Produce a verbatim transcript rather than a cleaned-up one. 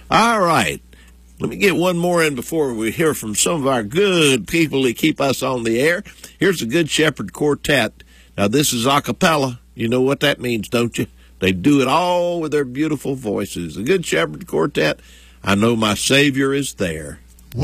All right. Let me get one more in before we hear from some of our good people that keep us on the air. Here's the Good Shepherd Quartet. Now, this is a cappella. You know what that means, don't you? They do it all with their beautiful voices. The Good Shepherd Quartet, I Know My Savior Is There.